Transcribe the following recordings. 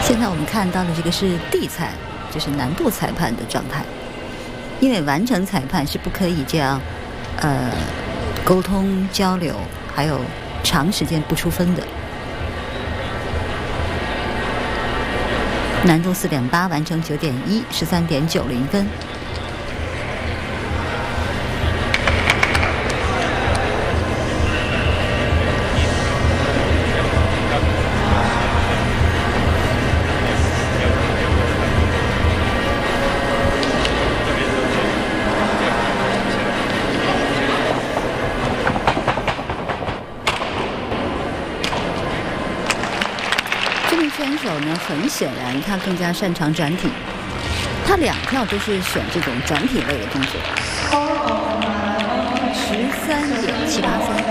现在我们看到的这个是地裁，就是难度裁判的状态。因为完成裁判是不可以这样，沟通交流，还有长时间不出分的。难度4.8，完成9.1，13.90分。选手呢，很显然他更加擅长转体，他2跳都是选这种转体类的动作，13.78分。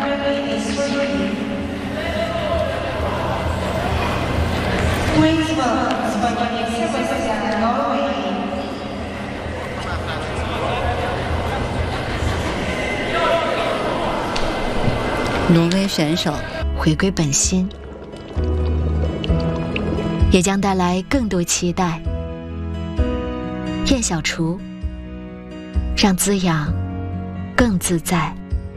挪威选手回归本心，也将带来更多期待。燕小厨，让滋养更自在。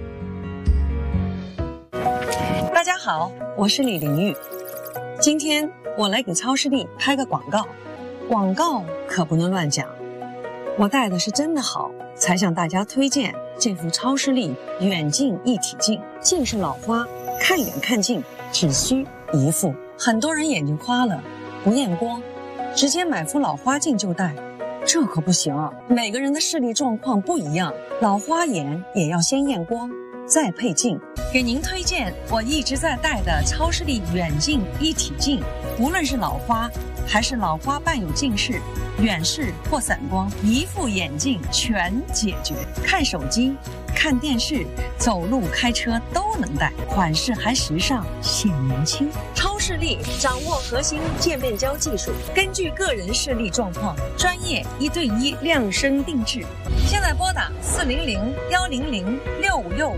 大家好，我是李玲玉。今天我来给超视力拍个广告，广告可不能乱讲。我戴的是真的好，才向大家推荐这副超视力远近一体镜。近视老花，看远看近只需一副。很多人眼睛花了不验光，直接买副老花镜就戴，这可不行啊！每个人的视力状况不一样，老花眼也要先验光，再配镜。给您推荐我一直在戴的超视力远近一体镜，无论是老花还是老花伴有近视、远视或散光，一副眼镜全解决。看手机、看电视、走路、开车都能戴，款式还时尚，显年轻。超视力掌握核心渐变焦技术，根据个人视力状况，专业1对1量身定制。现在拨打400-100-6565。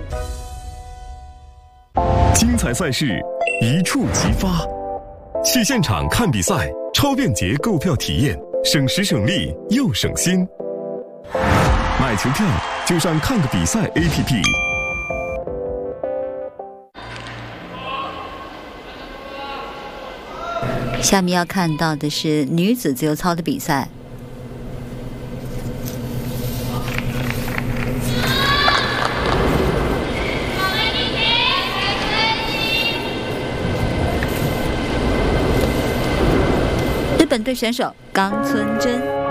精彩赛事，一触即发。去现场看比赛，超便捷购票体验，省时省力又省心。买球票就上看个比赛 APP。 下面要看到的是女子自由操的比赛。日本队选手冈村真。